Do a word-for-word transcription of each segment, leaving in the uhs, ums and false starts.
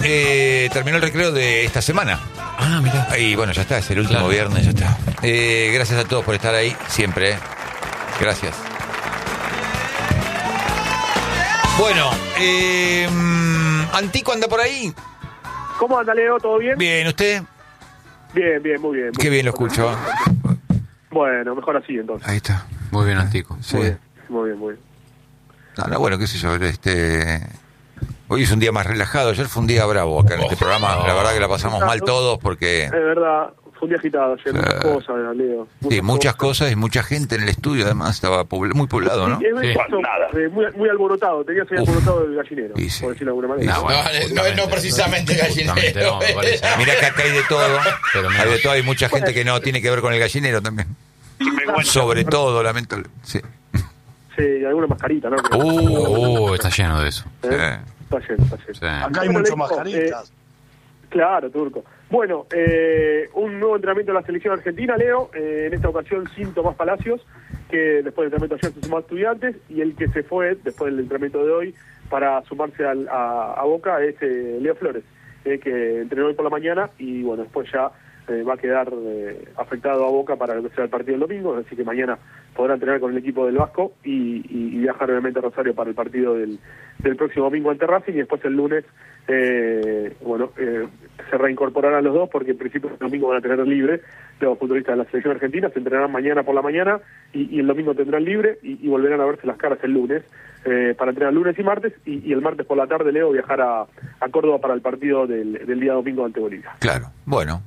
eh, terminó el recreo de esta semana. Ah, mira. Y bueno, ya está, es el último Claro. viernes, ya está. Eh, gracias a todos por estar ahí, siempre. ¿eh? Gracias. Bueno, eh, Antico anda por ahí. ¿Cómo anda, Leo? ¿Todo bien? Bien, ¿usted? Bien, bien, muy bien. Muy Qué bien lo escucho. Bueno, mejor así entonces. Ahí está. Muy bien, Antico. Sí. Muy bien, muy bien, muy bien. No, no, bueno, qué sé yo, este... Hoy es un día más relajado, ayer fue un día bravo acá en este programa, la verdad que la pasamos mal todos porque... Es verdad, fue un día agitado ayer, muchas Eh, cosas, Leo. Sí, muchas cosas y mucha gente en el estudio, además estaba pobl- muy poblado, ¿no? Sí, es Sí. eso, eh, muy, muy alborotado, tenías ahí Uf. alborotado el gallinero, Y sí. por decirlo de alguna manera. Y No, bueno, No, no, no precisamente Justamente gallinero. no, me parece. Mirá que acá hay de todo, Pero menos. hay de todo, hay mucha gente que no tiene que ver con el gallinero también. Sobre todo, lamentable. Sí. Sí, y alguna mascarita, ¿no? Que- Uh, Uh, está lleno de eso. ¿eh? sí. Está lleno, está lleno. Sí. Acá hay Bueno, muchas Leo, mascaritas. eh, Claro, Turco. Bueno, eh, un nuevo entrenamiento de la selección argentina, Leo, eh, en esta ocasión sin Tomás Palacios, que después del entrenamiento ayer se sumó a Estudiantes, y el que se fue después del entrenamiento de hoy para sumarse al, a, a Boca es eh, Leo Flores, eh, que entrenó hoy por la mañana y bueno, después ya eh, va a quedar eh, afectado a Boca para lo que sea el partido del domingo, así que mañana podrá entrenar con el equipo del Vasco y, y, y viajar nuevamente a Rosario para el partido del, del próximo domingo ante Racing, y después el lunes eh, bueno, eh, se reincorporarán los dos porque en principio el domingo van a tener libre los futbolistas de la selección argentina, se entrenarán mañana por la mañana y, y el domingo tendrán libre y, y volverán a verse las caras el lunes eh, para entrenar lunes y martes, y, y el martes por la tarde Leo viajar a, a Córdoba para el partido del, del día domingo ante Bolivia. Claro, bueno.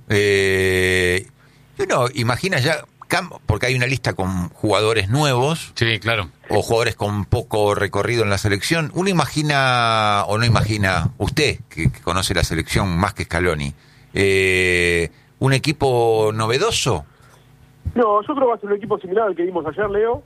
Eh, uno imagina ya, cam- porque hay una lista con jugadores nuevos Sí, claro. o jugadores con poco recorrido en la selección. Uno imagina, o no imagina, usted que, que conoce la selección más que Scaloni, eh, un equipo novedoso. No, yo creo que va a ser un equipo similar al que vimos ayer, Leo,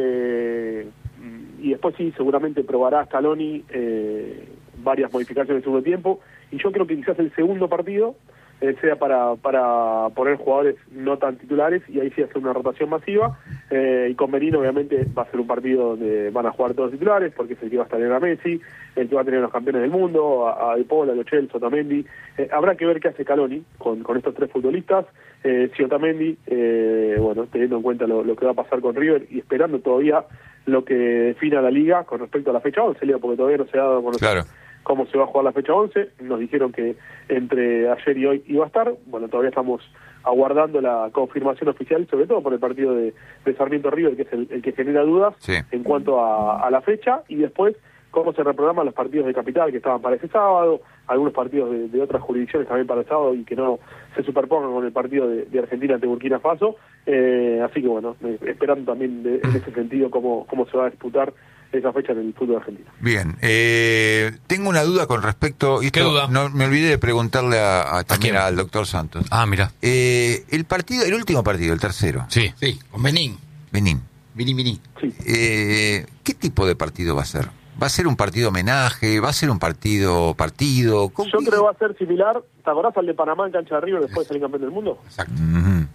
eh, y después sí, seguramente probará Scaloni eh, varias modificaciones en el segundo tiempo, y yo creo que quizás el segundo partido eh, sea para para poner jugadores no tan titulares y ahí sí hacer una rotación masiva, eh, y con Merino obviamente va a ser un partido donde van a jugar todos los titulares, porque es el que va a estar en a Messi, el que va a tener a los campeones del mundo, a, a De Paul, a Lo Celso, Otamendi. Eh, habrá que ver qué hace Scaloni con, con estos tres futbolistas. Eh, si Otamendi, eh, bueno, teniendo en cuenta lo, lo que va a pasar con River y esperando todavía lo que defina la liga con respecto a la fecha once, Leo, porque todavía no se ha dado a conocer Claro. cómo se va a jugar la fecha once. Nos dijeron que entre ayer y hoy iba a estar. Bueno, todavía estamos aguardando la confirmación oficial, sobre todo por el partido de, de Sarmiento River, que es el, el que genera dudas Sí. en cuanto a, a la fecha, y después cómo se reprograman los partidos de capital que estaban para ese sábado, algunos partidos de, de otras jurisdicciones también para el sábado y que no se superpongan con el partido de, de Argentina ante Burkina Faso. Eh, así que bueno, eh, esperando también de, en ese sentido cómo, cómo se va a disputar esa fecha en el fútbol argentino. Bien, eh, tengo una duda con respecto... y ¿Qué esto duda? No, me olvidé de preguntarle a, a- también quién? al doctor Santos. Ah, mira. Eh, el partido, el último partido, el tercero, Sí. Sí, con Benín. Benín. Benín, Benín. Sí. Eh, ¿Qué tipo de partido va a ser? ¿Va a ser un partido homenaje? ¿Va a ser un partido partido? ¿Cómo- Yo creo que va a ser similar, ¿te acordás al de Panamá en cancha de River después de salir campeón del mundo? Exacto. Ujú.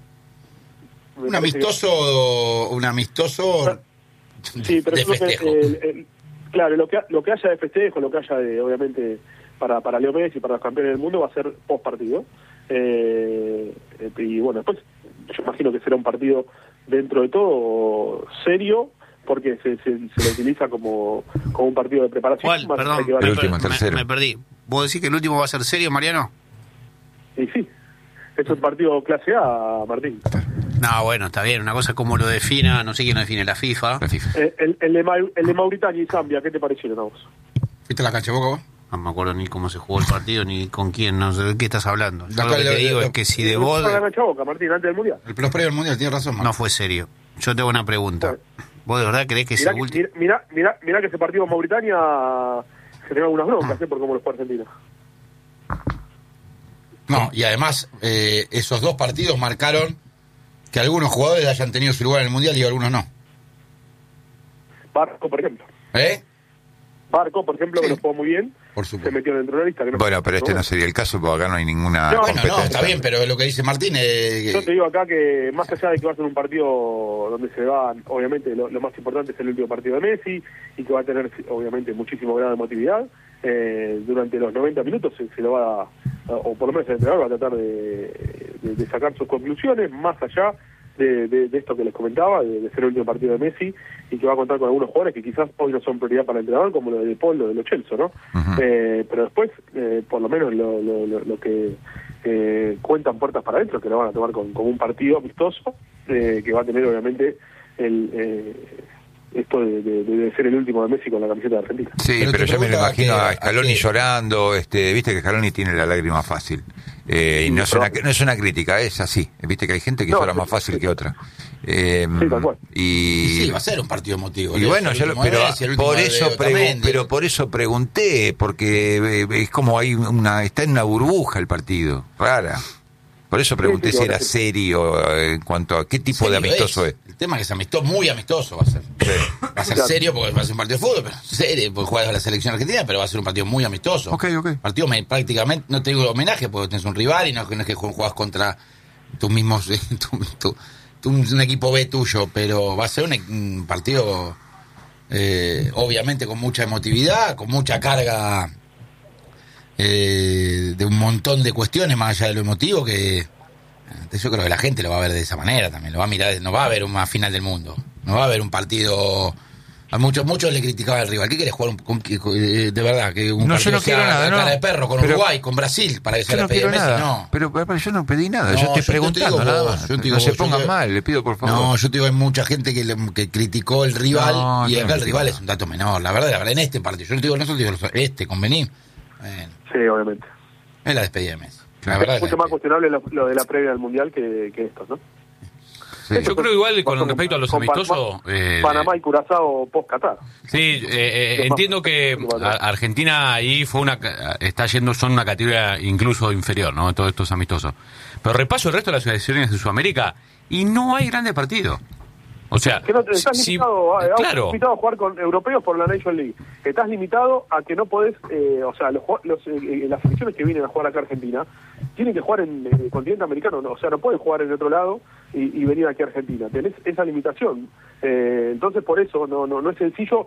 Me Un parece que- amistoso, un amistoso Sí, pero de yo creo que, festejo. eh, eh, claro, lo que lo que haya de festejo, lo que haya de, obviamente, para para Leo Messi y para los campeones del mundo va a ser post partido. Eh, eh, y bueno, después yo imagino que será un partido dentro de todo serio, porque se, se, se lo utiliza como, como un partido de preparación. ¿Cuál? más Perdón, allá que va a- El me, último, el me- tercero. me perdí. ¿Vos decís que el último va a ser serio, Mariano? Y sí, es un partido clase A, Martín. No, bueno, está bien. Una cosa es como lo defina, no sé quién lo define, la FIFA. La FIFA. Eh, el, el, de Mau- el de Mauritania y Zambia, ¿qué te parecieron a vos? ¿Viste la cancha de Boca vos? No me acuerdo ni cómo se jugó el partido, ni con quién, no sé de qué estás hablando. Yo La lo que cual- te lo- digo lo- es que si de No vos fue la cancha Boca, Martín, antes del Mundial. El los previos del Mundial, tiene razón, no Marco. fue serio. Yo tengo una pregunta. ¿Vos de verdad creés que ese Mirá, que- último... mirá, mirá, mirá que ese partido con Mauritania generó algunas broncas, ¿eh? Por cómo lo fue Argentina. No, y además, eh, esos dos partidos marcaron que algunos jugadores hayan tenido su lugar en el Mundial y algunos no. Barco, por ejemplo. ¿Eh? Barco, por ejemplo, Sí. que lo jugó muy bien, Por se supuesto. metió dentro de la lista. Que no, Bueno, pero este no sería el caso porque acá no hay ninguna No, Bueno, competencia. no, está bien, pero lo que dice Martín es Yo te digo acá que más allá de que va a ser un partido donde se va, obviamente lo, lo más importante es el último partido de Messi y que va a tener obviamente muchísimo grado de emotividad, eh, durante los noventa minutos se, se lo va a, o por lo menos el entrenador va a tratar de, de, de sacar sus conclusiones más allá de, de, de esto que les comentaba, de, de ser el último partido de Messi y que va a contar con algunos jugadores que quizás hoy no son prioridad para el entrenador, como lo de Paul, lo de Lo Celso, ¿no? Ujú. eh, pero después, eh, por lo menos lo, lo, lo, lo que eh, cuentan puertas para adentro, que lo van a tomar con, con un partido amistoso, eh, que va a tener obviamente el eh, esto de, de, de ser el último de Messi con la camiseta de Argentina. Sí, Pero pero, te yo me lo pregunto a imagino qué- a a Scaloni qué- llorando, este, viste que Scaloni tiene la lágrima fácil. Eh, y Sí, no es, pero- una, no es una crítica, es así. Viste que hay gente que No, llora sí, más fácil sí. que otra. Eh, Sí, tal cual. y, Y sí, va a ser un partido emotivo. y Es bueno, el yo lo- último de pero Messi, el último por de eso pregu- Otamendi. pero por eso pregunté, porque eh, es como hay una está en una burbuja el partido, rara. Por eso pregunté Sí, sí, si ahora era sí. serio eh, en cuanto a qué tipo de Serio amistoso es. El tema es que es amistoso, muy amistoso va a ser. Va a ser Claro. serio porque va a ser un partido de fútbol, pero serio, porque juega a la selección argentina, pero va a ser un partido muy amistoso. Ok, ok. Partido me- prácticamente, no te digo homenaje, porque tenés un rival y no, no es que juegas contra tus mismos, tu, tu- tu- un equipo B tuyo, pero va a ser un, un partido eh, obviamente con mucha emotividad, con mucha carga eh, de un montón de cuestiones más allá de lo emotivo que yo creo que la gente lo va a ver de esa manera también, lo va a mirar, no va a haber una final del mundo, no va a haber un partido. A muchos muchos le criticaban al rival. ¿Qué querés jugar un, con- con- eh, de verdad? Que un No, yo partido no quiero sea nada, a no. cara de perro con Pero- Uruguay, con Brasil, para que sea Yo la no pedida de quiero Messi, nada, no. pero, pero yo no pedí nada, No, yo estoy yo te preguntando digo nada vos, más. yo te No digo se vos, yo pongan te- mal, le pido por favor. No, yo te digo, hay mucha gente que, le- que criticó el rival No, y yo acá no el rival digo es un dato menor. La verdad, la verdad, en este partido, yo no te digo, no solo te digo los- este, convení. Bueno, Sí, obviamente. es la despedida de Messi. La Es verdad Es es mucho la más cuestionable lo, lo de la previa del Mundial que, que estos, ¿no? Sí. Yo creo igual con Con- respecto a los con amistosos... Panamá, eh, Panamá y Curazao post-Qatar. Sí, eh, eh, entiendo que a- Argentina ahí fue una ca- está yendo son una categoría incluso inferior, ¿no? Todos estos amistosos. Pero repaso el resto de las selecciones de Sudamérica y no hay grandes partidos. O sea, Que no te, estás si- limitado, a, claro, limitado a jugar con europeos por la Nation League. Estás limitado a que no podés, eh, o sea, los, jue- los, eh, las selecciones que vienen a jugar acá a Argentina tienen que jugar en el continente americano, no, o sea, no pueden jugar en otro lado y, y venir aquí a Argentina. Tenés esa limitación. Eh, entonces, por eso no no, no es sencillo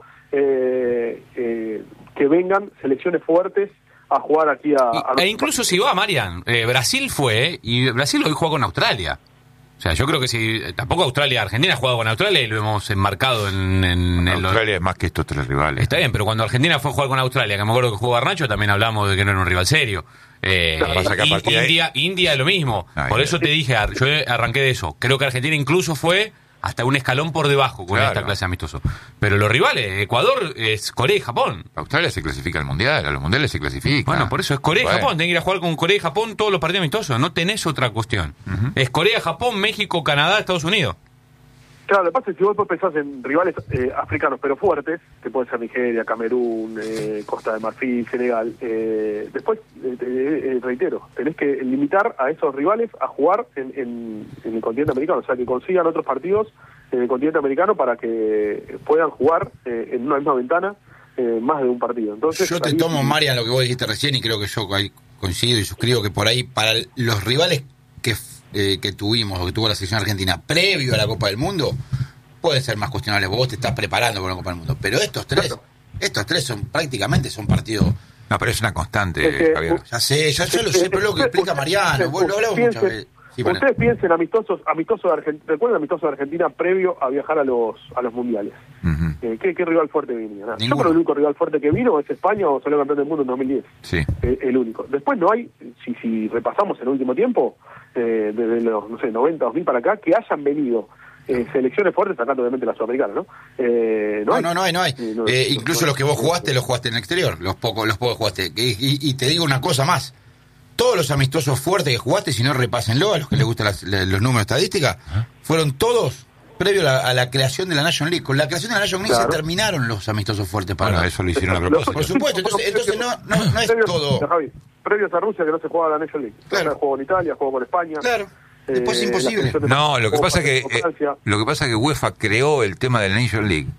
eh, eh, que vengan selecciones fuertes a jugar aquí a... a y- nuestro e incluso si va Marian, eh, Brasil fue y Brasil hoy juega con Australia. O sea, yo creo que si tampoco Australia, Argentina ha jugado con Australia y lo hemos enmarcado en, en, en los- Australia es más que estos tres rivales. Está bien, pero cuando Argentina fue a jugar con Australia, que me acuerdo que jugó Garnacho, también hablamos de que no era un rival serio. Eh, Lo que pasa es que a y- partir de ahí- India, India lo mismo. Ay, por ay, eso ay. te dije, ar- yo arranqué de eso. Creo que Argentina incluso fue hasta un escalón por debajo con Claro. esta clase de amistoso. Pero los rivales, Ecuador es Corea y Japón. Australia se clasifica al mundial, a los mundiales se clasifica. Bueno, por eso es Corea y Bueno. Japón. Tenés que ir a jugar con Corea y Japón todos los partidos amistosos. No tenés otra cuestión. Es Corea, Japón, México, Canadá, Estados Unidos. Claro, lo que pasa es que si vos pensás en rivales eh, africanos pero fuertes, que pueden ser Nigeria, Camerún, eh, Costa de Marfil, Senegal, eh, después, eh, te- eh, reitero, tenés que limitar a esos rivales a jugar en, en- en el continente americano, o sea, que consigan otros partidos en el continente americano para que puedan jugar eh, en una misma ventana eh, más de un partido. Entonces, Yo te ahí- tomo, Marian, lo que vos dijiste recién y creo que yo ahí coincido y suscribo que por ahí para los rivales que, eh, que tuvimos o que tuvo la selección argentina previo a la Copa del Mundo pueden ser más cuestionables. Vos te estás preparando para la Copa del Mundo. Pero estos tres, Claro. estos tres son prácticamente son partidos. No, pero es una constante, Es que- Javier. Ya sé, ya yo lo sé, pero lo que explica Mariano, vos lo hablamos muchas veces. Sí, Mariano. Ustedes piensen amistosos, amistosos de Argentina, recuerden amistosos de Argentina previo a viajar a los a los mundiales. Ujú. Eh, ¿qué, ¿Qué rival fuerte venía? Nada. Yo Ninguno. creo que el único rival fuerte que vino es España o salió campeón del mundo en dos mil diez. Sí. Eh, el único. Después no hay, si, si repasamos el último tiempo, eh, desde los, no sé, noventa, dos mil para acá, que hayan venido eh, selecciones fuertes, sacando obviamente la sudamericana, ¿no? Eh, No, hay. no, no hay, no hay. Sí, no, Eh, no, incluso no, los que vos no, jugaste, no. los jugaste en el exterior, los pocos, los pocos jugaste. Y, y- y te digo una cosa más. Todos los amistosos fuertes que jugaste, si no repásenlo, a los que les gustan las- la- los números estadísticas, fueron todos previo a la, a la creación de la National League. Con la creación de la National League Claro. se terminaron los amistosos fuertes para Bueno, eso lo hicieron a propósito. Por supuesto, entonces, entonces no, no, no es Previos- todo. Javi, previos a Rusia que no se jugaba la Nation League. Claro. O sea, jugó con Italia, jugó con España. Claclaro. Después es Eh, imposible. las selecciones No, lo que jugó pasa es que con eh, Francia. lo que pasa es que UEFA creó el tema de la Nation League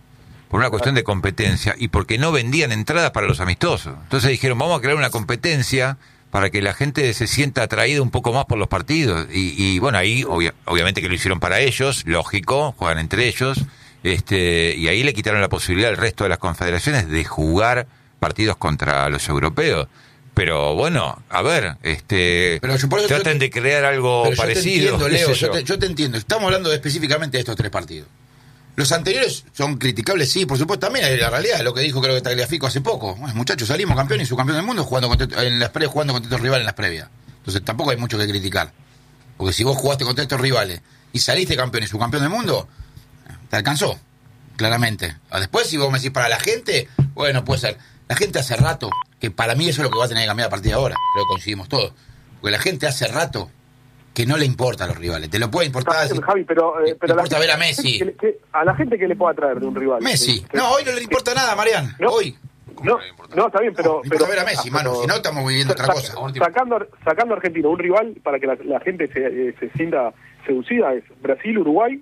por una cuestión de competencia y porque no vendían entradas para los amistosos. Entonces dijeron, vamos a crear una competencia para que la gente se sienta atraída un poco más por los partidos. Y, y bueno, ahí obvia, obviamente que lo hicieron para ellos, lógico, juegan entre ellos, este y ahí le quitaron la posibilidad al resto de las confederaciones de jugar partidos contra los europeos. Pero bueno, a ver, este pero yo por eso traten yo te, de crear algo pero parecido. Yo te entiendo, Leo, yo. yo, te, yo te entiendo. Estamos hablando de, específicamente de estos tres partidos. Los anteriores son criticables, sí, por supuesto. También hay la realidad, lo que dijo creo que Tagliafico hace poco. Bueno, muchachos, salimos campeones y subcampeón del mundo jugando contra, en las previas, jugando contra estos rivales en las previas. Entonces tampoco hay mucho que criticar. Porque si vos jugaste contra estos rivales y saliste campeón y subcampeón del mundo, te alcanzó, claramente. Después, si vos me decís para la gente, bueno, puede ser. La gente hace rato, que para mí eso es lo que va a tener que cambiar a partir de ahora, creo que coincidimos todos. Porque la gente hace rato que no le importa a los rivales. Te lo puede importar. Bien, Javi, pero, eh, pero le importa la, ver a Messi. Que, que, a la gente que le pueda traer de un rival. Messi. Que, no, hoy no le importa que, nada, Marian. No, hoy. No, no, está bien, pero... No, pero ver a Messi, mano. Si no, estamos viviendo otra cosa. Sacando, sacando a Argentina, un rival para que la, la gente se, eh, se sienta seducida es Brasil, Uruguay,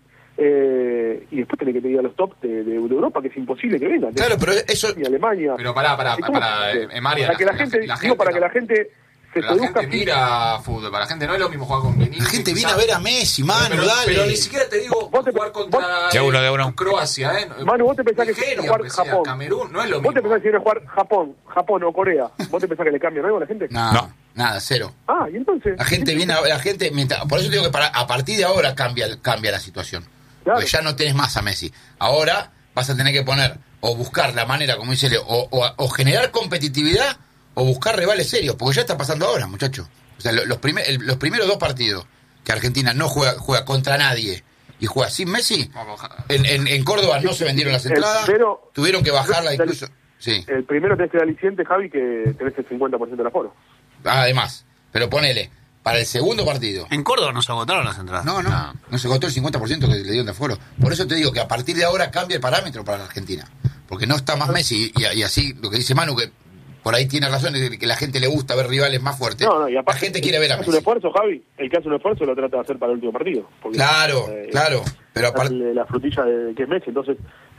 eh, y después tiene que pedir a los top de, de Europa, que es imposible que vengan. Claro, pero eso... Y Alemania. Pero pará, pará, pará, pará eh, María, para que la, la gente, la, digo, para que la gente... Se la gente mira fútbol, para la gente no es lo mismo jugar con Benín. La gente viene a ver a Messi, mano, pero, dale. Pero ni siquiera te digo vos te, jugar contra de uno, de uno. Croacia, ¿eh? Manu, vos te pensás que si jugar sea, Japón. Camerún, no es lo mismo. Vos te pensás que si viene a jugar Japón, Japón o Corea, vos te pensás que le cambian algo a la gente. No, no, nada, cero. Ah, y entonces. La gente viene, a, la gente, mientras, por eso digo que para, a partir de ahora cambia, cambia la situación. Claro. Porque ya no tenés más a Messi. Ahora vas a tener que poner o buscar la manera, como dice Leo, o, o, o generar competitividad o buscar rivales serios, porque ya está pasando ahora, muchachos. O sea, los, primer, el, los primeros dos partidos que Argentina no juega, juega contra nadie y juega sin Messi, en, en, en Córdoba no se vendieron las entradas, primero, tuvieron que bajarla incluso. Sí. El primero tenés el aliciente, Javi, que tenés el cincuenta por ciento del aforo. Además, pero ponele, para el segundo partido. En Córdoba no se agotaron las entradas. No, no, no, no se agotó el cincuenta por ciento que le dieron de aforo. Por eso te digo que a partir de ahora cambia el parámetro para la Argentina. Porque no está más Messi y, y así, lo que dice Manu, que por ahí tiene razón, es que la gente le gusta ver rivales más fuertes. No, no, y aparte, la gente quiere ver a Messi. Un esfuerzo, Javi. El que hace un esfuerzo lo trata de hacer para el último partido. Porque, claro, eh, claro. Pero aparte la frutilla de que es Messi. Entonces,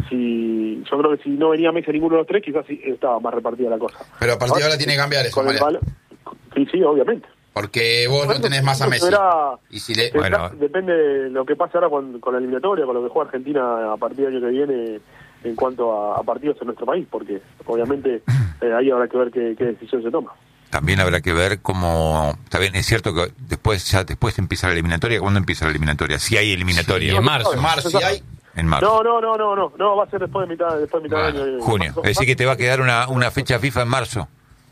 si yo creo que si no venía Messi a ninguno de los tres, quizás sí estaba más repartida la cosa. Pero a partir de ahora tiene que cambiar eso, con el valor, sí, sí, obviamente. Porque vos bueno, no tenés más a Messi. Será, y si le, bueno. Depende de lo que pase ahora con, con la eliminatoria, con lo que juega Argentina a partir del año que viene en cuanto a, a partidos en nuestro país, porque obviamente eh, ahí habrá que ver qué, qué decisión se toma. También habrá que ver cómo, está bien, es cierto que después ya después empieza la eliminatoria. ¿Cuándo empieza la eliminatoria? Si hay eliminatoria. Sí, en marzo. En marzo, si hay. En marzo. No, no, no, no, no, no, va a ser después de mitad, después de mitad bueno, del año. Junio. Es decir que te va a quedar una, una fecha FIFA en marzo.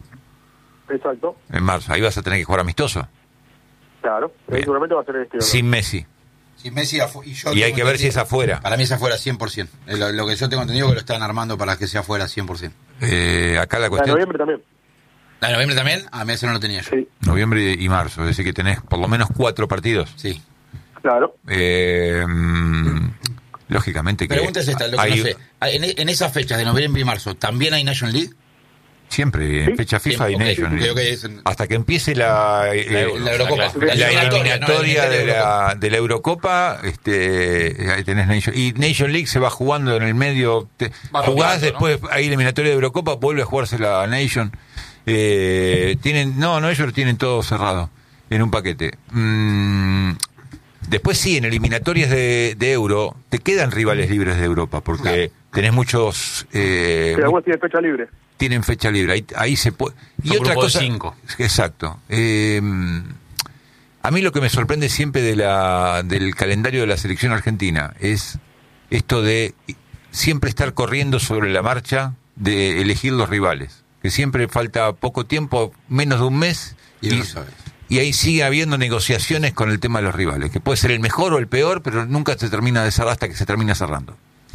Exacto. En marzo. Ahí vas a tener que jugar amistoso. Claro. Seguramente va a ser este. ¿no? Sin Messi. Sin Messi y yo. Y hay que ver si es afuera. Para mí es afuera cien por ciento. Lo, lo que yo tengo entendido que lo están armando para que sea afuera cien por ciento. Eh, acá la cuestión. La de noviembre también. ¿La de noviembre también? A mí eso no lo tenía yo. Sí. Noviembre y marzo. Es decir que tenés por lo menos cuatro partidos. Sí. Claro. Eh, lógicamente que. Pregunta es esta, lo que hay... no sé. En, en esas fechas de noviembre y marzo, ¿también hay Nation League? Siempre, en fecha FIFA y okay, Nation League. Okay, es en... Hasta que empiece la, la, eh, la Eurocopa. La, la eliminatoria no, de, la, de la Eurocopa, este, ahí tenés Nation. Y Nation League se va jugando en el medio. Te, jugás después, ¿no? Ahí eliminatoria de Eurocopa, vuelve a jugarse la Nation. Eh, tienen, no, no, ellos lo tienen todo cerrado en un paquete. Mm, después sí, en eliminatorias de, de Euro, te quedan rivales libres de Europa, porque claro. Tenés muchos... Eh, Pero algunos tienen fecha libre. Tienen fecha libre, ahí, ahí se puede... Y otra cosa... Cinco. Exacto. Eh, a mí lo que me sorprende siempre de la del calendario de la selección argentina es esto de siempre estar corriendo sobre la marcha de elegir los rivales. Que siempre falta poco tiempo, menos de un mes, y, y, y ahí sigue habiendo negociaciones con el tema de los rivales, que puede ser el mejor o el peor, pero nunca se termina de cerrar hasta que se termina cerrando.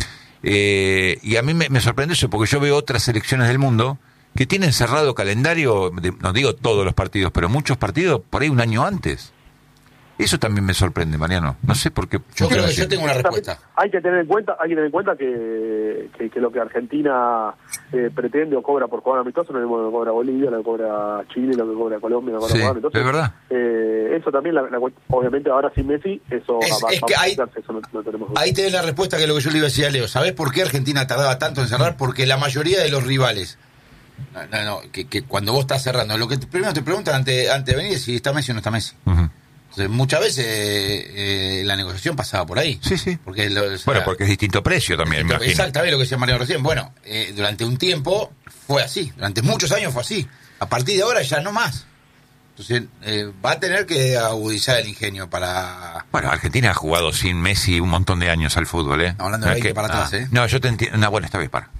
Eh, y a mí me, me sorprende eso, porque yo veo otras selecciones del mundo que tienen cerrado calendario, de, no digo todos los partidos, pero muchos partidos por ahí un año antes. Eso también me sorprende, Mariano. No sé por qué. Yo creo que sí. yo tengo una respuesta. Hay que tener en cuenta, hay que tener en cuenta que, que, que lo que Argentina eh, pretende o cobra por jugar amistoso no es lo mismo que cobra Bolivia, lo que cobra Chile, lo que cobra Colombia, lo que cobra Sí, jugar amistoso. es verdad. Eh, eso también, la, la, obviamente ahora sin Messi, eso Es- va, es va que a hay- afectarse, eso no, no tenemos duda. Ahí te doy la respuesta que es lo que yo le iba a decir a Leo. ¿Sabés por qué Argentina tardaba tanto en cerrar? Porque la mayoría de los rivales, no, no, no, que, que cuando vos estás cerrando, lo que te- primero te preguntan antes, antes de venir es si está Messi o no está Messi. Ujú. Entonces, muchas veces eh, eh, la negociación pasaba por ahí. Sí, sí. Porque lo- o sea, Bueno, porque es distinto precio también, me imagino. exactamente lo que decía Mariano recién. Bueno, eh, durante un tiempo fue así. Durante muchos años fue así. A partir de ahora ya no más. Entonces, eh, va a tener que agudizar el ingenio para... Bueno, Argentina ha jugado sin Messi un montón de años al fútbol, ¿eh? Hablando de No es veinte que- para atrás, ah, ¿eh? No, yo te entiendo. No, bueno, esta vez para.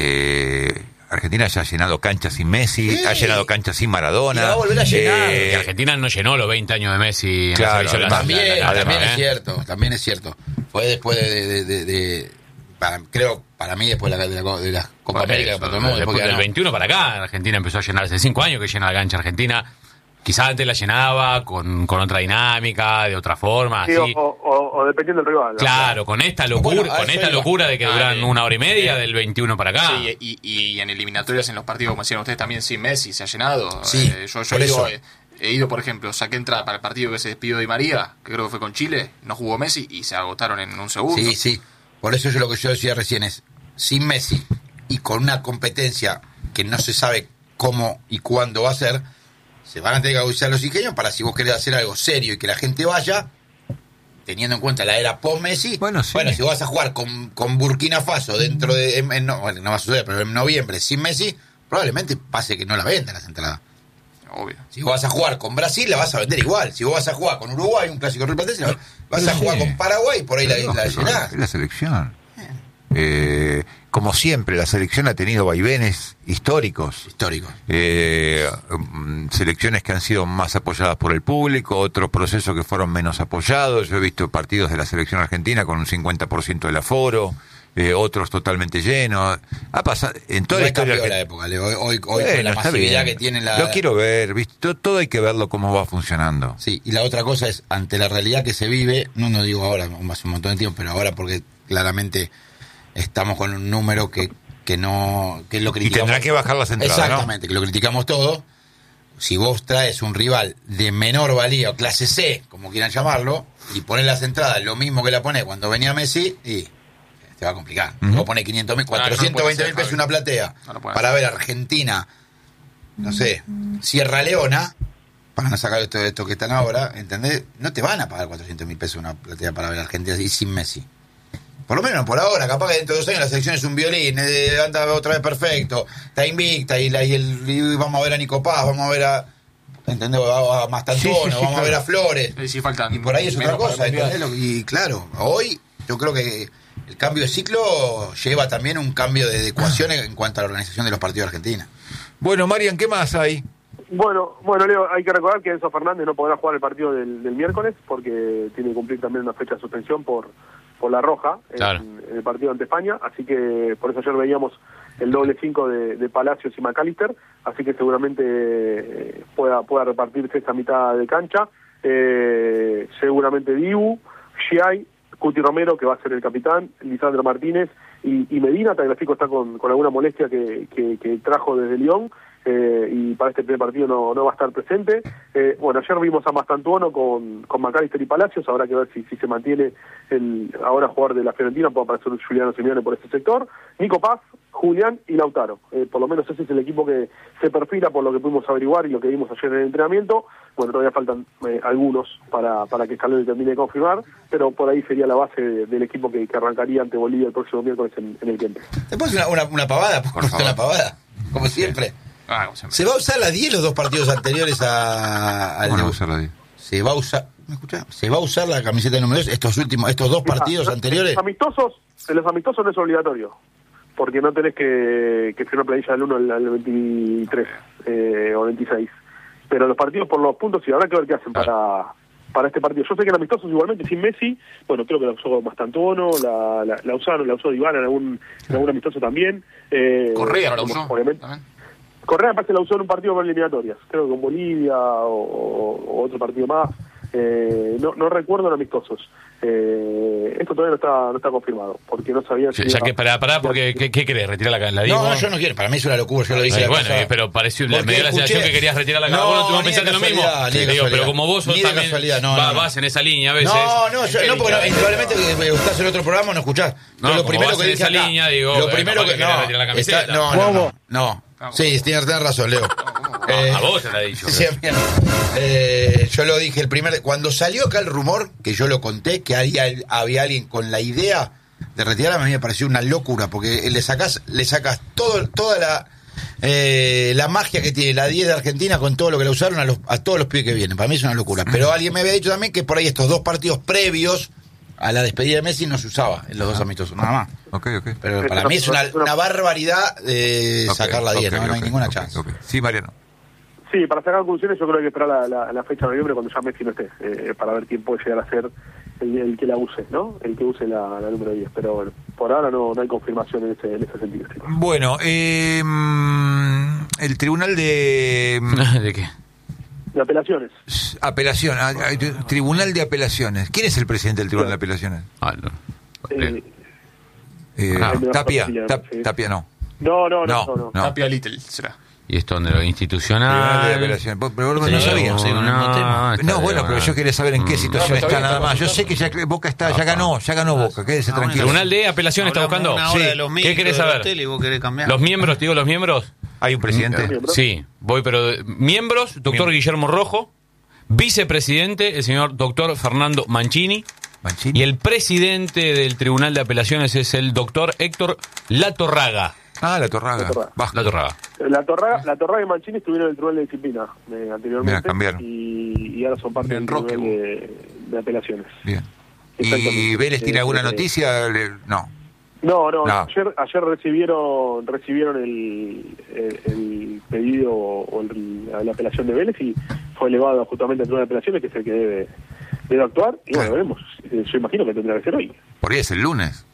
Eh, Argentina ya ha llenado canchas sin Messi, Sí. ha llenado canchas sin Maradona. Y va a volver a llenar. Eh, Y Argentina no llenó los veinte años de Messi en Claro, la selección. además- También, La- la- la- también la- es ¿eh? cierto, también es cierto. Fue después de, de, de, de- para- creo, para mí después de la, de la, de la Copa Por América, eso, para todo el mundo, después después que del ganó. veintiuno para acá, Argentina empezó a llenar, hace cinco años que llena la cancha Argentina. Quizás antes la llenaba con, con otra dinámica, de otra forma, Sí, así. o, o, o dependiendo del rival, ¿no? Claro, con esta locura, Bueno, a con eso esta iba. locura de que Ah, duran bien. una hora y media del veintiuno para acá. Sí, y, y en eliminatorias en los partidos, como decían ustedes, también sin Messi se ha llenado. Sí, Eh, yo yo por he, ido, eso. eh, he ido, por ejemplo, saqué entrada para el partido que se despidió Di María, que creo que fue con Chile, no jugó Messi y se agotaron en un segundo. Sí, sí. Por eso yo lo que yo decía recién es, sin Messi y con una competencia que no se sabe cómo y cuándo va a ser, se van a tener que agudizar los ingenios para si vos querés hacer algo serio y que la gente vaya, teniendo en cuenta la era post-Messi. Bueno, sí. si vas a jugar con, con Burkina Faso dentro de... en- en- no, bueno, no va a suceder, pero en noviembre sin Messi, probablemente pase que no la vendan las entradas. Obvio. Si vos vas a jugar con Brasil, la vas a vender igual. Si vos vas a jugar con Uruguay, un clásico rival, la vas a Sí. jugar con Paraguay, por ahí la, Pero la lógico, llenás. es la selección. Eh, como siempre, la selección ha tenido vaivenes históricos. Histórico. Eh, mm, selecciones que han sido más apoyadas por el público, otros procesos que fueron menos apoyados. Yo he visto partidos de la selección argentina con un cincuenta por ciento del aforo, eh, otros totalmente llenos. Ha pasado en toda la Igual historia. cambió argen- la época, Leo. Hoy, hoy, hoy Bueno, con la está masividad bien. que tiene la... Lo quiero ver, ¿viste? Todo, todo hay que verlo cómo va funcionando. Sí, y la otra cosa es, ante la realidad que se vive, no no digo ahora, hace un montón de tiempo, pero ahora porque claramente estamos con un número que, que no... que lo Y criticamos. tendrá que bajar las entradas, ¿no? Exactamente, que lo criticamos todo. Si vos traes un rival de menor valía o clase C, como quieran llamarlo, y pones las entradas lo mismo que la pones cuando venía Messi, y te va a complicar. Ujú. Vos pones quinientos mil, Ah, no, no cuatrocientos veinte puede mil ser, pesos una platea No lo puede para hacer. ver Argentina, no sé, Sierra Leona, para no sacar esto de estos que están ahora, ¿entendés? No te van a pagar cuatrocientos mil pesos una platea para ver Argentina y sin Messi. Por lo menos por ahora, capaz que dentro de dos años la selección es un violín, eh, anda otra vez perfecto, está invicta y, la, y, el, y vamos a ver a Nico Paz, vamos a ver a, ¿entendés? A, a Mastantuono, Sí, sí, sí, vamos a ver claro. a Flores. Eh, sí, faltan Y por ahí es otra menos para cosa, el Mundial. ¿entendés? Lo- Y claro, hoy yo creo que el cambio de ciclo lleva también un cambio de ecuación en cuanto a la organización de los partidos de Argentina. Bueno, Marian, ¿qué más hay? Bueno, bueno, Leo, hay que recordar que Enzo Fernández no podrá jugar el partido del, del miércoles porque tiene que cumplir también una fecha de suspensión por por la roja en, Claro. en el partido ante España, así que por eso ayer veíamos el doble cinco de, de Palacios y McAllister, así que seguramente eh, pueda pueda repartirse esta mitad de cancha, eh, seguramente Dibu, Giai, Cuti Romero, que va a ser el capitán, Lisandro Martínez y, y Medina. Tagliafico está con, con alguna molestia que, que, que trajo desde Lyon, eh, y para este primer partido no, no va a estar presente. Eh, bueno, ayer vimos a Mastantuono con, con McAllister y Palacios, habrá que ver si, si se mantiene el ahora jugador de la Fiorentina, puede aparecer Juliano Simeone por este sector. Nico Paz, Julián y Lautaro. Eh, por lo menos ese es el equipo que se perfila por lo que pudimos averiguar y lo que vimos ayer en el entrenamiento. Bueno, todavía faltan eh, algunos para, para que Scaloni termine de confirmar, pero por ahí sería la base de, del equipo que, que arrancaría ante Bolivia el próximo miércoles en, en el Kempes. Después una, una, una pavada, Por por favor. una pavada, como siempre. Ah, como siempre. ¿Se va a usar la diez los dos partidos anteriores a, al ¿Cómo no de- va a ser la diez? Se va a usar, ¿me escuchás? Se va a usar la camiseta número dos estos últimos, estos dos partidos Ah, anteriores. Los amistosos, en los amistosos no es obligatorio, porque no tenés que, que firmar planilla del uno al, al veintitrés eh, o veintiséis. Pero los partidos por los puntos, sí, habrá que ver qué hacen para para este partido. Yo sé que en amistosos igualmente sin Messi, bueno, creo que la usó Mastantuono, la, la, la usaron, la usó Dybala en algún, en algún amistoso también. Eh, Correa no la como- usó. Obviamente. también. Correa parece la usó en un partido por eliminatorias, creo que con Bolivia o, o- o otro partido más. Eh, no, no recuerdo en amistosos. Eh, esto todavía no está, no está confirmado, porque no sabía si... Ya iba- que pará, pará, porque ¿qué, qué querés? ¿Retirar la, la digo? No, no, yo no quiero. Para mí es una locura. Yo lo dije Ay, la bueno, pasada. eh, pero pareció, Porque me dio la escuché- sensación que querías retirar la No, no, ¿Vos, vos ni de pensaste lo mismo? casualidad, ni de Te digo, pero casualidad. como vos sos Ni de también, casualidad, no, va- no, no. vas en esa línea a veces. No, no, yo, no, porque no, indudablemente que estás en otro programa no escuchás. No, Yo lo como primero vas que en dije esa acá, línea, digo, lo eh, primero capaz que que querés no, retirar la camiseta. está- no, no, no, no. Sí, tienes, tienes razón, Leo. Eh, A vos te la he dicho. Sí, bien. Eh, yo lo dije el primer... Cuando salió acá el rumor, que yo lo conté, que había, había alguien con la idea de retirarla, a mí me pareció una locura, porque le sacás, le sacás todo, toda la eh, la magia que tiene la diez de Argentina con todo lo que la usaron a, los, a todos los pibes que vienen. Para mí es una locura. Pero alguien me había dicho también que por ahí estos dos partidos previos a la despedida de Messi no se usaba en los dos amistosos, nada más. Ok, ok. Pero para mí es una, una barbaridad eh, Ok, sacar la diez, ok, ¿no? No hay ok, ninguna ok, chance. ok. Sí, Mariano. Sí, para sacar conclusiones yo creo que hay que esperar la, la, la fecha de noviembre cuando ya Messi no esté, eh, para ver quién puede llegar a ser el, el que la use, ¿no? El que use la, la número diez. Pero bueno, por ahora no, no hay confirmación en ese, en ese sentido. Chicos. Bueno, eh, mm, el tribunal de mm, ¿De qué? De apelaciones. apelación, ah, ah, tribunal de apelaciones. ¿Quién es el presidente del tribunal de apelaciones? Ah, no. Eh, Eh, Ah, Tapia, Tapia, Tap- sí. Tapia no. no, no, No, no, no. no. Tapia Little será. ¿Y esto donde lo Tribunal de institucional? apelaciones. Vos- Pero vos Sí, no sabía. sí, con el mismo tema. está No, bueno, bien. pero yo quería saber en qué Mm. situación No, pero está está nada bien, más. Yo está sé que ya Boca está, ya ganó, ya ganó Boca, quédese Ah, tranquilo. Tribunal de apelación está Hablamos buscando. una hora Sí. de los ¿Qué médicos querés del saber? hotel y vos querés cambiar. Los miembros, te digo los miembros. ¿Hay un presidente? ¿Miembros? Sí, voy, pero eh, miembros, doctor Miembro. Guillermo Rojo, vicepresidente, el señor doctor Fernando Mancini, Mancini. y el presidente del Tribunal de Apelaciones es el doctor Héctor Latorraga. Ah, la Torraga. Latorraga. Vasco. Latorraga. La Torraga, la Torraga y Mancini estuvieron en el Tribunal de Disciplina eh, anteriormente. Mira, cambiaron. Y, y ahora son parte Bien, del Roque, Tribunal de, de Apelaciones. Bien. ¿Y Exactamente. Vélez tiene Eh, alguna eh, noticia? Le- No. No, no, No. Ayer, ayer recibieron recibieron el, el, el pedido o el- la apelación de Vélez y fue elevado justamente al Tribunal de Apelaciones, que es el que debe, debe actuar. Y bueno, Claro. veremos. Eh, Yo imagino que tendrá que ser hoy. Por ahí es el lunes.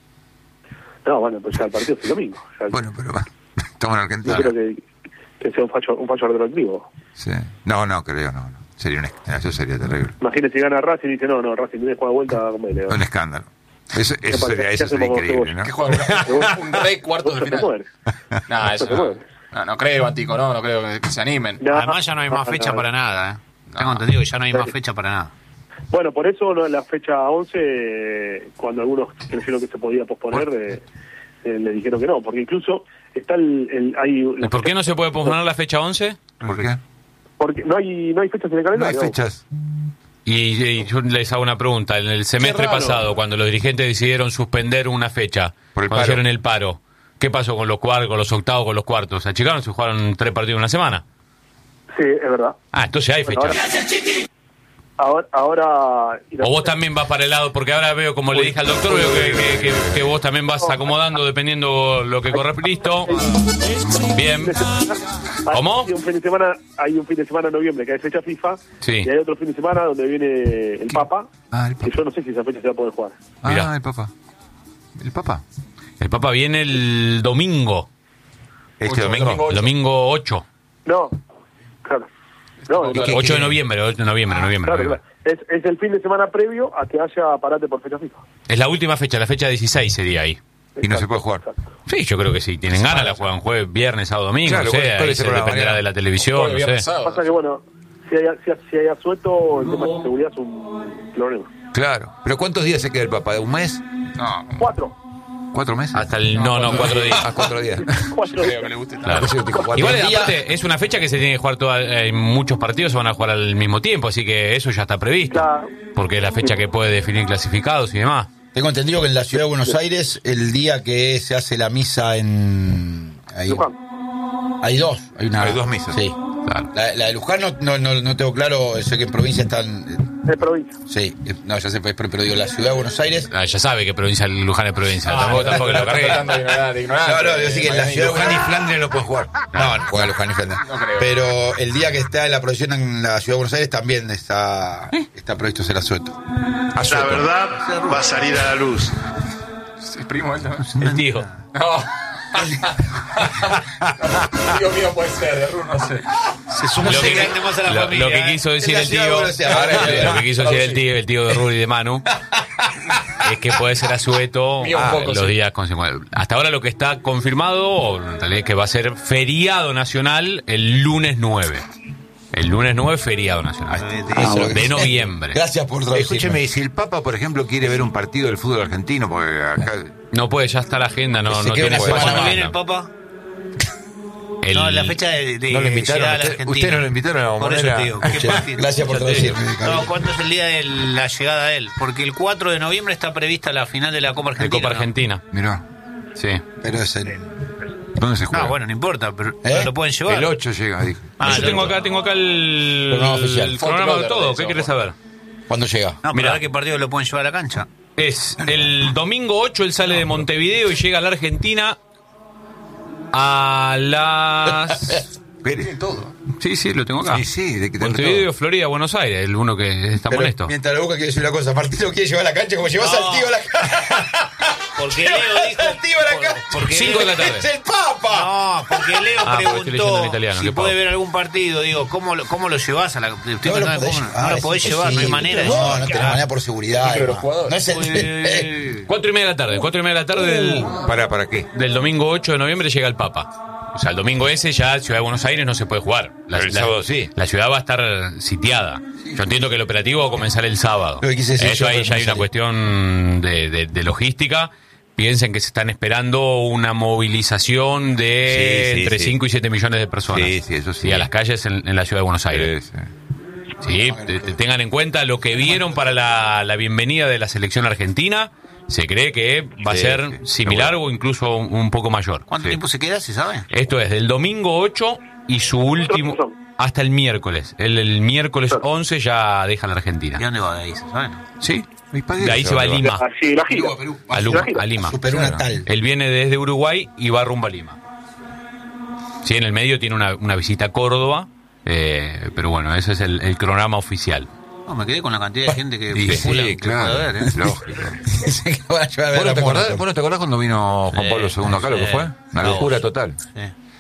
No, bueno, pues ya el partido es el domingo. Ya, Bueno, pero va. Estamos en no Argentina. creo que, que sea un fallo, un fallo retroactivo. Sí. No, no, creo, no. no. Sería un escándalo. Eso sería terrible. Imagínate si gana Racing y dice, no, no, Racing tiene que jugar vuelta con Vélez. Un escándalo. Eso, ¿Qué eso pasa? sería, ¿Qué eso sería hacemos con increíble, Cebolla? ¿no? Que juega una- un rey cuartos de Vos te final. mueres. Nah, eso Se no. muere. No, no creo, Antico, no, no creo que, que se animen. No, Además ya no hay más no, fecha no. para nada, ¿eh? Tengo No. entendido que ya no hay más Sí. fecha para nada. Bueno, por eso no, en la fecha once, eh, cuando algunos creyeron que se podía posponer, eh, eh, le dijeron que no, porque incluso está el... el hay ¿Y por qué no se puede posponer la fecha once? ¿Por qué? Porque no hay, no hay fechas en el No hay calendario. fechas. Y, y yo les hago una pregunta. En el semestre raro. pasado, cuando los dirigentes decidieron suspender una fecha, Por el cuando paro. hicieron el paro, ¿qué pasó con los cuartos, con los octavos, con los cuartos? ¿Se achicaron? ¿Se jugaron tres partidos en una semana? Sí, es verdad. Ah, entonces hay Bueno, fecha. Ahora... ahora y la- O vos también vas para el lado, porque ahora veo, como le dije al doctor, veo que, que- que- que vos también vas acomodando dependiendo lo que corre. Listo. Bien. ¿Cómo? Hay un fin de semana, hay un fin de semana en noviembre que hay fecha FIFA, Sí. y hay otro fin de semana donde viene el Papa, Ah, el que Papa. yo no sé si esa fecha se va a poder jugar. Mirá. Ah, el Papa. El Papa. El Papa viene el domingo. Este Ocho, domingo. domingo. El domingo ocho. No, claro. No, ¿Qué- claro, ocho de noviembre, ocho de noviembre, noviembre. claro, noviembre. claro. Es, es el fin de semana previo a que haya parate por fecha FIFA. Es la última fecha, la fecha dieciséis sería ahí. Y no se puede jugar. Exacto. Sí, yo creo que sí. Tienen ganas, la juegan jueves, viernes, sábado, domingo. Claro, no sé, ¿cuál- cuál ahí es se el programa? dependerá de la televisión, no Viernes, sé. sábado. Pasa que, bueno, si hay, si, si hay asueto, el tema de seguridad es un problema. Claro. ¿Pero cuántos días se queda el Papa? ¿Un mes? No, no Cuatro. ¿Cuatro meses? Hasta el. No, no, cuatro días. Ah, cuatro días. Cuatro creo días. que le guste tanto. Claro. Por eso yo digo cuatro Igual, días. aparte, es una fecha que se tiene que jugar toda, en muchos partidos se van a jugar al mismo tiempo, así que eso ya está previsto. Claro. Porque es la fecha que puede definir clasificados y demás. Tengo entendido que en la ciudad de Buenos Aires, el día que se hace la misa en... Hay, Luján. hay dos. Hay, una, Hay dos misas. Sí. Claro. La, la de Luján no, no, no, no tengo claro, sé que en provincia están... Es provincia. Sí, no, ya sé, pero, pero digo, la ciudad de Buenos Aires... Ah, ya sabe que provincia Luján es provincia. tampoco, tampoco lo Está cargué. tratando de ignorar, de ignorante. No, no, yo sí que en la ciudad de Luján y Buenos Flandria no pueden jugar. No, no juega Luján y Flandria. No creo. Pero el día que está en la procesión en la ciudad de Buenos Aires también está, está previsto ser asueto. La verdad va a salir a la luz. Es primo él también. El tío. No. Dios mío, puede ser, de Ruth, no sé. Se suma Lo que, más a la lo, familia, lo que ¿eh? quiso decir En la el ciudad de tío, Buenos Aires. Ahora, lo que quiso decir el tío, el tío de Rudy y de Manu, es que puede ser asueto Mío un ah, poco, los sí. días consecuentes. Hasta ahora lo que está confirmado, o en realidad es que va a ser feriado nacional el lunes nueve. El lunes nueve feriado nacional. Ah, bueno. De noviembre. Gracias por traducirme. Escúcheme, si el Papa, por ejemplo, quiere ver un partido del fútbol argentino, porque acá... No puede, ya está la agenda, no, Se no queda tiene una espacio semana en la ¿Cuándo viene el agenda. Papa? El- No, la fecha de, de No lo invitaron, llegada a la usted- Argentina. usted no lo invitaron a la Por eso Bombonera. te digo, ¿qué Che, partido? gracias por Yo te digo. traducirme, Gabriel. No, ¿cuándo es el día de la llegada de él? Porque el cuatro de noviembre está prevista la final de la Copa de Argentina. Copa ¿no? Argentina. Mirá, Sí. Pero es el... ¿dónde se juega? No, bueno, no importa, pero ¿Eh? lo pueden llevar. El ocho llega, dijo. Ah, Yo lo- tengo acá, tengo acá el Programa oficial. el cronograma de Footballer, todo. de ¿Qué eso, querés bueno. saber? ¿Cuándo llega? No, pero Mirá. ahora qué partido lo pueden llevar a la cancha. Es el domingo ocho, él sale de Montevideo y llega a la Argentina a las... Pérez. Todo. Sí, sí, lo tengo acá. Sí, sí, de que tener Montevideo, todo. Florida, Buenos Aires, el uno que está Pero molesto. mientras la boca quiere decir una cosa, Martín lo quiere llevar a la cancha como llevas No. al tío a la cancha. Porque Leo dijo... al tío a la por- cancha. porque Cinco de la tarde. ¡Es el Papa! No, porque Leo Ah, porque estoy leyendo preguntó en italiano, si qué puede pavo. ver algún partido. Digo, ¿cómo lo, cómo lo llevas a la... Estoy No lo pensando, podés ¿cómo- llevar. no lo es podés llevar, no hay imposible. manera. No, no tenés manera por seguridad. Pero los además. jugadores- No es el... Uy. Cuatro y media de la tarde, cuatro y media de la tarde del, ¿Para, para qué? del domingo ocho de noviembre llega el Papa. O sea, el domingo ese ya Ciudad de Buenos Aires no se puede jugar. La, Pero el la- sábado sí. La ciudad va a estar sitiada. Yo entiendo que el operativo va a comenzar el sábado. Lo que quise decir Eso yo, ahí pero ya no hay una salió. cuestión de, de- de logística. Piensen que se están esperando una movilización de Sí, sí, entre sí. cinco y siete millones de personas. Sí, sí, eso sí. a las calles en, en la Ciudad de Buenos Aires. Sí, sí. Sí, te- te- tengan en cuenta lo que vieron para la, la bienvenida de la selección argentina. Se cree que va a Sí, ser sí, similar seguro. o incluso un, un poco mayor. ¿Cuánto Sí. tiempo se queda, se sabe? Esto es del domingo ocho y su último hasta el miércoles. El, el miércoles once ya deja la ¿Y Argentina. dónde va de ahí, se sabe? Sí, Mi padre de ahí se va a sabe. Lima. Así, la gira. Perú, a Perú. A, Lu- a Lima. Su Perú Claro. natal. Él viene desde Uruguay y va rumbo a Lima. Sí, en el medio tiene una, una visita a Córdoba, eh, pero bueno, ese es el, el cronograma oficial. No, me quedé con la cantidad de gente que Sí, circula, sí, que claro, puede haber, ¿eh? es lógico. Se que van a llevar a ver ¿Vos no, a te acordás, Mónaco. vos no te acordás cuando vino Juan Sí, Pablo segundo acá, lo que sí. fue? Una No, locura sí. total. Sí.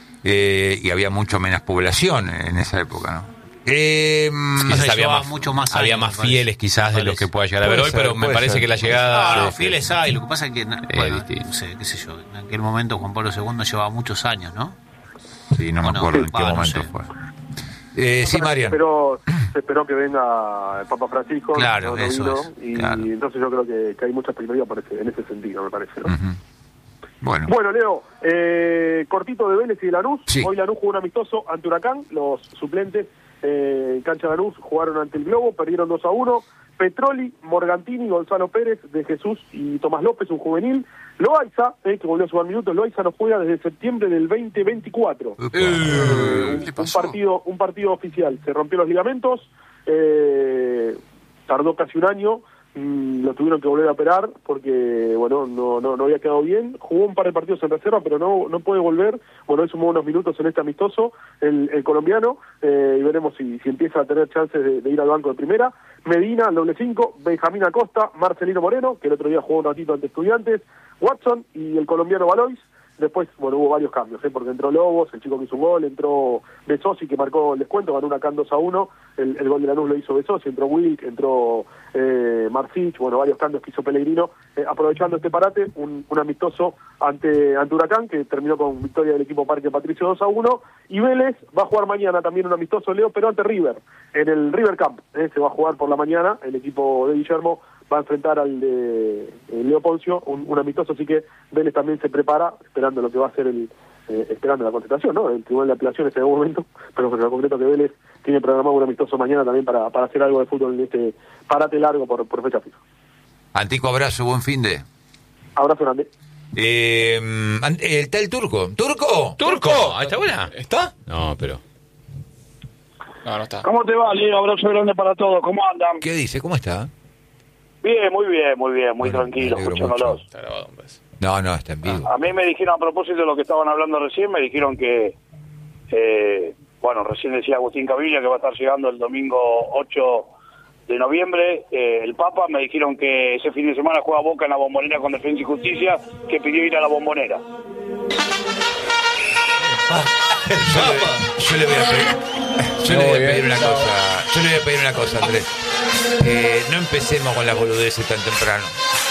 Eh, y había mucho menos población en esa época, ¿no? Eh, Quizás se había llevaba más, mucho más había años, más me parece. fieles quizás Me de los que parece. pueda llegar a ver Puede hoy, ser, pero me puede parece ser. que la llegada... Ah, no, fieles hay. Lo que pasa es que, na- bueno, distinto. no sé, qué sé yo. En aquel momento Juan Pablo segundo llevaba muchos años, ¿no? sí, no me Bueno, acuerdo en qué ah, no momento sé. fue. Eh, sí, Marian. Pero se esperó que venga el Papa Francisco. Claro, no, no eso vino, es, Y claro. entonces yo creo que, que hay mucha expectativa por ese- en ese sentido, me parece. ¿no? Ujú. Bueno, Bueno, Leo, eh, cortito de Vélez y de Lanús. Sí. Hoy Lanús jugó un amistoso ante Huracán. Los suplentes eh, en cancha de Lanús jugaron ante el Globo, perdieron dos a uno. Petroli, Morgantini, Gonzalo Pérez, De Jesús y Tomás López, un juvenil. Loaiza, eh, que volvió a sumar minutos, Loaiza no juega desde septiembre del veinte veinticuatro. Upa. Eh, un, ¿qué un pasó? partido un partido oficial, se rompió los ligamentos, eh, tardó casi un año, mm, lo tuvieron que volver a operar porque bueno no no no había quedado bien, jugó un par de partidos en reserva pero no no puede volver. Bueno, hoy sumó unos minutos en este amistoso el, el colombiano, eh, y veremos si, si empieza a tener chances de, de ir al banco de primera. Medina al doble cinco, Benjamín Acosta, Marcelino Moreno, que el otro día jugó un ratito ante Estudiantes, Watson y el colombiano Valois. Después, bueno, hubo varios cambios, ¿eh? Porque entró Lobos, el chico que hizo un gol, entró Besosi, que marcó el descuento, ganó una Can dos a uno, el, el gol de Lanús lo hizo Besosi, entró Wick, entró eh, Marcich, bueno, varios cambios que hizo Pellegrino, eh, aprovechando este parate, un, un amistoso ante, ante Huracán, que terminó con victoria del equipo Parque Patricio dos a uno, y Vélez va a jugar mañana también un amistoso, Leo, pero ante River, en el River Camp, ¿eh? Se va a jugar por la mañana, el equipo de Guillermo va a enfrentar al de eh, Leo Poncio, un, un amistoso, así que Vélez también se prepara, esperando lo que va a ser el, eh, esperando la contestación, ¿no? El Tribunal de Apelaciones en algún momento, pero en lo concreto que Vélez tiene programado un amistoso mañana también para, para hacer algo de fútbol en este parate largo por, por fecha fija. Antico abrazo, buen fin de. Abrazo grande. Eh, an- eh, está el turco. ¿Turco? ¡Turco! ¿Ahí está buena? ¿Está? No, pero... No, no está. ¿Cómo te va, Leo? Abrazo grande para todos. ¿Cómo andan? ¿Qué dice? ¿Cómo está? Bien, muy bien, muy bien, muy Bueno, tranquilo, me alegro escuchándolos. Está grabado un beso. No, no, está en vivo. A mí me dijeron, a propósito de lo que estaban hablando recién, me dijeron que, eh, bueno, recién decía Agustín Cavilla que va a estar llegando el domingo ocho de noviembre, eh, el Papa, me dijeron que ese fin de semana juega Boca en la Bombonera con Defensa y Justicia, que pidió ir a la Bombonera. Yo le, yo le voy a pedir, yo le voy a pedir una cosa, yo le voy a pedir una cosa, Andrés. Eh, no empecemos con las boludeces tan temprano.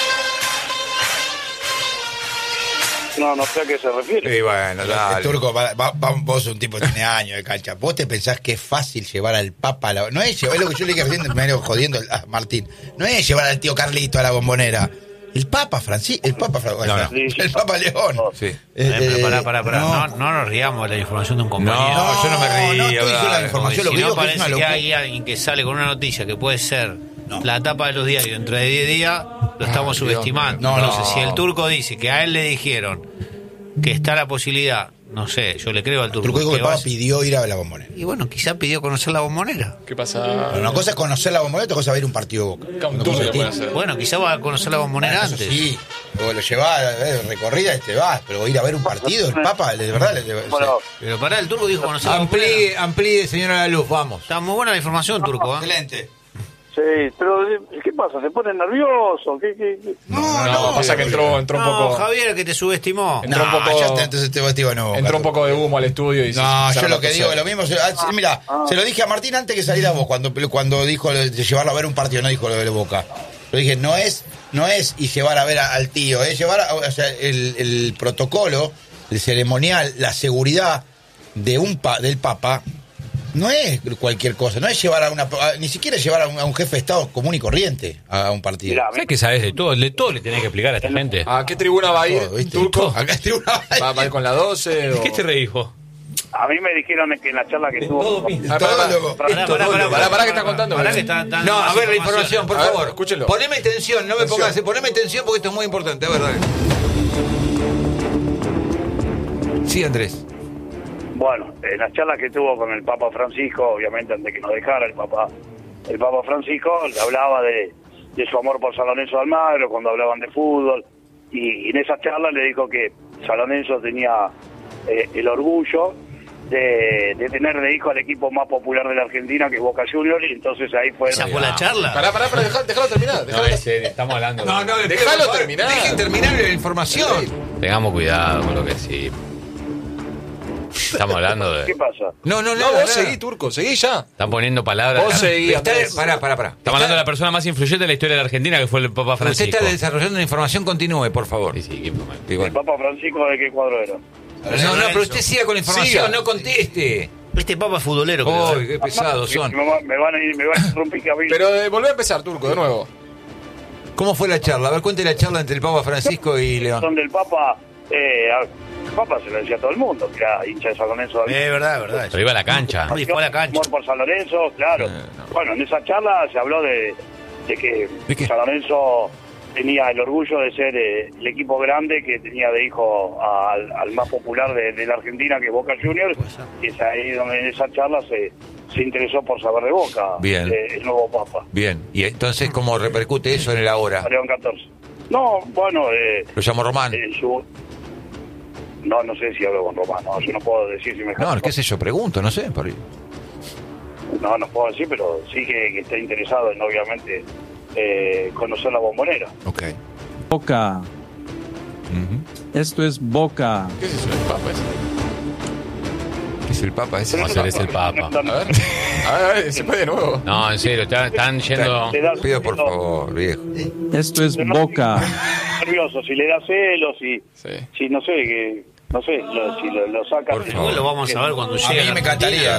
No, no sé a qué se refiere. Y bueno, dale. Turco, va, va, va, vos sos un tipo que tiene años de cancha. ¿Vos te pensás que es fácil llevar al Papa a la... No es llevar, es lo que yo le dije recién, me vengo jodiendo a Martín. No es llevar al tío Carlito a la Bombonera. El Papa Francisco, el Papa Francisco, No, no. el Papa León. Sí. Eh, pero pará, pará, pará. no. No, no nos riamos de la información de un compañero. No, yo no me río. No, estoy diciendo la dale. información, lo Si que no digo que es parece una que locura. hay alguien que sale con una noticia que puede ser No. la tapa de los diarios dentro de diez días, lo estamos Dios subestimando. mío. No, Entonces, no. si el Turco dice que a él le dijeron que está la posibilidad, no sé, yo le creo al Turco. Turco dijo que el va Papa a- pidió ir a la Bombonera. Y bueno, quizá pidió conocer la Bombonera. ¿Qué pasa? Una cosa es conocer la Bombonera, otra cosa es ver un partido de Boca. Un Cuando tour le competís. puede hacer. Bueno, quizá va a conocer la Bombonera Eso antes. sí, o lo llevás eh, recorrida y te vas, pero ir a ver un partido, el Papa, de verdad, le- le- Bueno, Pero pará, el Turco dijo conocer la Bombonera. Amplíe, amplíe, señora La Luz, vamos. Está muy buena la información, Turco, ¿eh? excelente. sí, pero ¿qué pasa? ¿Se pone nervioso? ¿Qué, qué, qué? No, No, no, pasa que entró, entró un No, poco. Javier, que te subestimó. entró un poco- ya está, entonces te digo no. Entró un poco de humo al estudio y se- No, se yo empezaron lo a que digo es toser. lo mismo. se- ah, Mira, se lo dije a Martín antes que saliera vos, cuando, cuando dijo lo de llevarlo a ver un partido, no dijo lo de Boca. Lo dije, no es, no es y llevar a ver a- al tío, es llevar, a- o sea, el, el protocolo, el ceremonial, la seguridad de un pa, del Papa. No es cualquier cosa, no es llevar a una, a- ni siquiera llevar a un, a un jefe de Estado común y corriente a un partido. Mirá, ¿Sabes que sabes de todo? De todo le tenés que explicar a esta gente. ¿A qué tribuna va a ir? Todo, ¿viste? ¿Turco? Acá estoy una- ¿Va, va a ir con la doce? O... ¿Qué te reís vos? a mí me dijeron que en la charla que tuvo... Ah, todo, pará, loco. Pará, pará, pará, Pará, pará, que está contando. Pará, que está dando No, a más ver la información, por A ver, favor. escúchenlo. Poneme atención, no me Atención. pongas, poneme atención porque esto es muy importante. A ver, dale. Sí, Andrés. Bueno, en la charla que tuvo con el Papa Francisco, obviamente antes que nos dejara el Papa, el Papa Francisco, le hablaba de, de su amor por San Lorenzo de Almagro, cuando hablaban de fútbol, y en esa charla le dijo que San Lorenzo tenía eh, el orgullo de, de tener de hijo al equipo más popular de la Argentina, que es Boca Juniors, y entonces ahí fue... ¿Esa fue la charla? Pará, pará, pará, dejá- déjalo terminar. No, Déjalo es serio, estamos hablando. No, no, Déjalo por favor, terminar. Dejen terminar la información. Tengamos cuidado con lo que sí. Estamos hablando de. ¿Qué pasa? No, no, No, nada, vos nada. seguí, Turco, seguí ya. Están poniendo palabras. Vos seguí, Está- Andrés. Pará, pará, pará. Estamos hablando de la persona más influyente de la historia de la Argentina, que fue el Papa Usted Francisco. está desarrollando una información, continúe, por favor. Sí, sí, qué problema. Y ¿El bueno. Papa Francisco de qué cuadro era? No, no, pero usted siga con la información, Siga. no conteste. Este Papa es futbolero. creo, Uy, ¿eh? qué pesados son. Me, va- me van a ir, me van a interrumpir Camilo. Pero eh, volvé a empezar, Turco, de nuevo. ¿Cómo fue la charla? A ver, cuente la charla entre el Papa Francisco y León. Son del Papa, eh, a- el Papa se lo decía a todo el mundo, que era hincha de San Lorenzo. Es verdad, es verdad. Pero iba a la cancha. Sí, fue a la cancha. Amor por San Lorenzo, claro. Eh, no. Bueno, en esa charla se habló de, de que ¿De qué? San Lorenzo tenía el orgullo de ser eh, el equipo grande que tenía de hijo al, al más popular de, de la Argentina, que es Boca Juniors, y es ahí donde en esa charla se, se interesó por saber de Boca, Bien. eh, el nuevo Papa, Bien, y entonces, ¿cómo repercute eso en el ahora? León catorce. No, bueno, eh, Lo llamó Román. en su... No, no sé si hablo con Román, no, yo no puedo decir si me... No, qué sé yo, pregunto, no sé. Por ahí. No, no puedo decir, pero sí que, que está interesado en, obviamente, eh, conocer la Bombonera. Ok. Boca. Ujú. Esto es Boca. ¿Qué es eso del Papa ese? ¿Qué es el Papa ese? Va a ser ese el Papa. A ver, a ver, a ver, se puede de nuevo. No, en serio, están, están yendo. Le da Pido por celos, favor, viejo. Esto es Boca. nervioso, si le da celos, si, Sí. si no sé, que no sé, lo- si lo, lo saca... Por Después lo vamos a ver cuando A llegue. mí la me Argentina. encantaría.